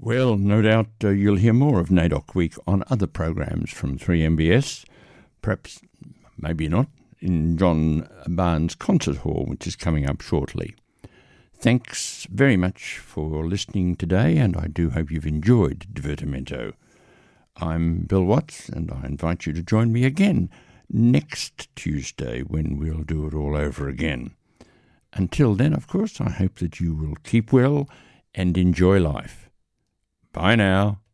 Well, no doubt you'll hear more of NAIDOC Week on other programs from 3MBS, perhaps, maybe not, in John Barnes Concert Hall, which is coming up shortly. Thanks very much for listening today, and I do hope you've enjoyed Divertimento. I'm Bill Watts, and I invite you to join me again next Tuesday when we'll do it all over again. Until then, of course, I hope that you will keep well and enjoy life. Bye now.